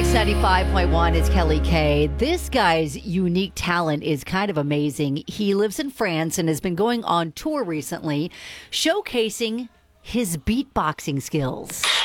Mix 95.1 is Kelly K. This guy's unique talent is kind of amazing. He lives in France and has been going on tour recently, showcasing his beatboxing skills.